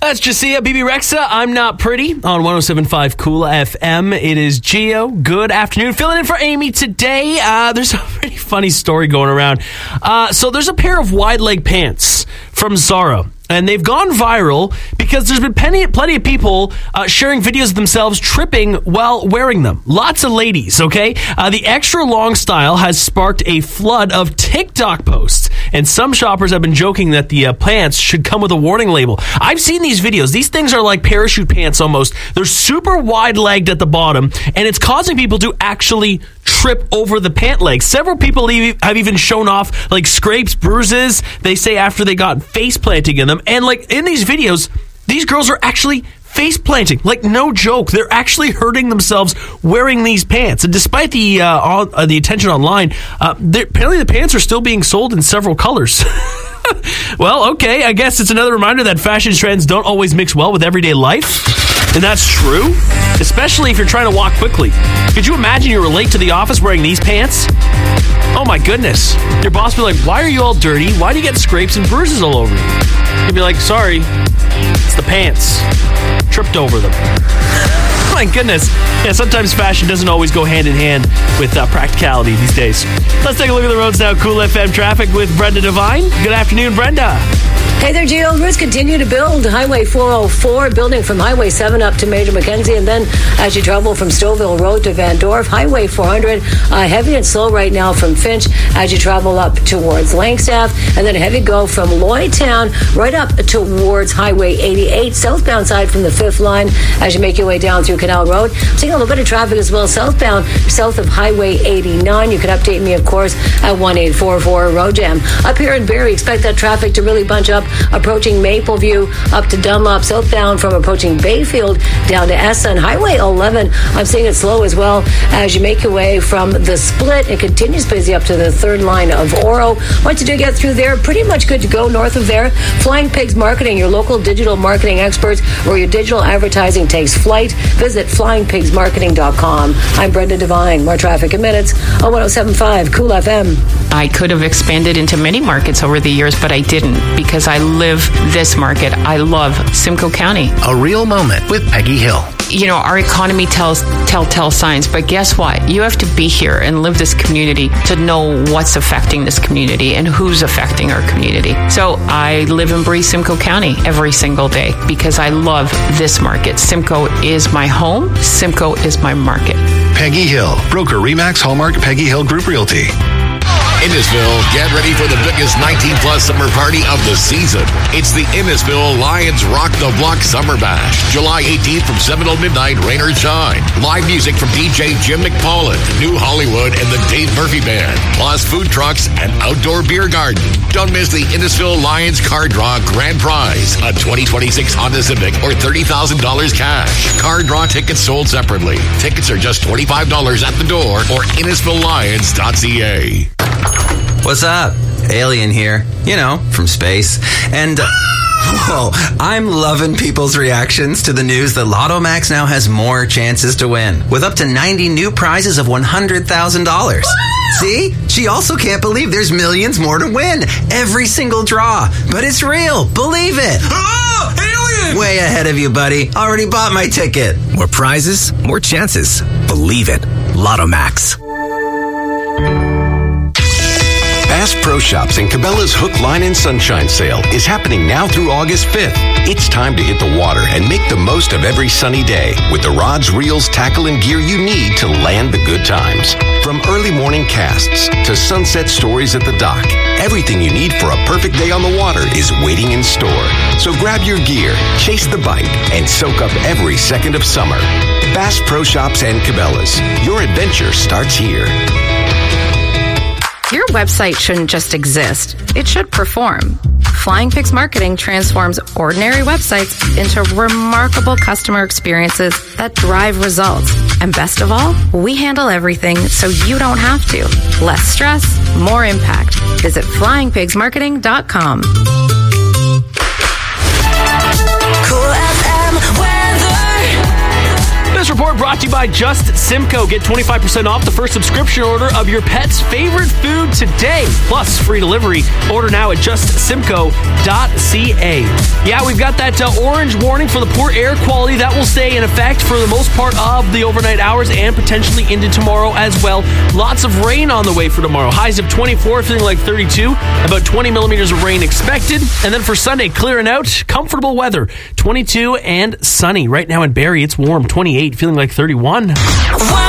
That's Jasia, BB Rexa. I'm Not Pretty on 107.5 Cool FM. It is Geo. Good afternoon. Filling in for Amy today. There's a pretty funny story going around. So there's a pair of wide leg pants from Zara. And they've gone viral because there's been plenty of people sharing videos of themselves tripping while wearing them. Lots of ladies, okay? The extra long style has sparked a flood of TikTok posts. And some shoppers have been joking that the pants should come with a warning label. I've seen these videos. These things are like parachute pants almost. They're super wide-legged at the bottom. And it's causing people to actually trip over the pant legs. Several people have even shown off like scrapes, bruises, they say, after they got face planting in them. And like in these videos, these girls are actually face planting. Like, no joke. They're actually hurting themselves wearing these pants. And despite the attention online, apparently the pants are still being sold in several colors. Well, okay, I guess it's another reminder that fashion trends don't always mix well with everyday life. And that's true, especially if you're trying to walk quickly. Could you imagine you were late to the office wearing these pants? Oh my goodness. Your boss would be like, why are you all dirty? Why do you get scrapes and bruises all over you? You'd be like, sorry, it's the pants. Tripped over them. My goodness. Yeah, sometimes fashion doesn't always go hand in hand with practicality these days. Let's take a look at the roads now. Cool FM traffic with Brenda Devine. Good afternoon, Brenda. Hey there, Gio. Routes continue to build. Highway 404 building from Highway 7 up to Major Mackenzie, and then as you travel from Stouffville Road to Van Dorp, Highway 400 heavy and slow right now from Finch as you travel up towards Langstaff, and then heavy go from Lloydtown right up towards Highway 88 southbound side from the 5th line as you make your way down through Canal Road. Seeing a little bit of traffic as well southbound south of Highway 89. You can update me, of course, at 1844 Road Jam. Up here in Barrie, expect that traffic to really bunch up approaching Mapleview up to Dunlop, southbound from approaching Bayfield down to Esson. Highway 11, I'm seeing it slow as well as you make your way from the Split. It continues busy up to the 3rd line of Oro. Once you do get through there, pretty much good to go north of there. Flying Pigs Marketing, your local digital marketing experts where your digital advertising takes flight. Visit flyingpigsmarketing.com. I'm Brenda Devine. More traffic in minutes on 107.5 Cool FM. I could have expanded into many markets over the years, but I didn't because I live this market. I love Simcoe County. A real moment with Peggy Hill. You know, our economy tells telltale signs, but guess what? You have to be here and live this community to know what's affecting this community and who's affecting our community. So I live and breathe Simcoe County every single day because I love this market. Simcoe is my home. Simcoe is my market. Peggy Hill, broker Remax Hallmark Peggy Hill Group Realty. Innisfil, get ready for the biggest 19-plus summer party of the season. It's the Innisfil Lions Rock the Block Summer Bash. July 18th from 7 till midnight, rain or shine. Live music from DJ Jim McPaulin, New Hollywood, and the Dave Murphy Band. Plus food trucks and outdoor beer garden. Don't miss the Innisfil Lions Car Draw Grand Prize. A 2026 Honda Civic or $30,000 cash. Car Draw tickets sold separately. Tickets are just $25 at the door or InnisfilLions.ca. What's up? Alien here. You know, from space. And, whoa, I'm loving people's reactions to the news that Lotto Max now has more chances to win, with up to 90 new prizes of $100,000. See? She also can't believe there's millions more to win. Every single draw. But it's real. Believe it. Oh, alien! Way ahead of you, buddy. Already bought my ticket. More prizes, more chances. Believe it. Lotto Max. Bass Pro Shops and Cabela's Hook, Line, and Sunshine Sale is happening now through August 5th. It's time to hit the water and make the most of every sunny day with the rods, reels, tackle, and gear you need to land the good times. From early morning casts to sunset stories at the dock, everything you need for a perfect day on the water is waiting in store. So grab your gear, chase the bite, and soak up every second of summer. Bass Pro Shops and Cabela's. Your adventure starts here. Your website shouldn't just exist. It should perform. Flying Pigs Marketing transforms ordinary websites into remarkable customer experiences that drive results. And best of all, we handle everything so you don't have to. Less stress, more impact. Visit flyingpigsmarketing.com. This Report brought to you by Just Simcoe. Get 25% off the first subscription order of your pet's favorite food today. Plus, free delivery. Order now at justsimcoe.ca. Yeah, we've got that orange warning for the poor air quality that will stay in effect for the most part of the overnight hours and potentially into tomorrow as well. Lots of rain on the way for tomorrow. Highs of 24, feeling like 32. About 20 millimeters of rain expected. And then for Sunday, clearing out, comfortable weather. 22 and sunny. Right now in Barrie, it's warm. 28, feeling like 31.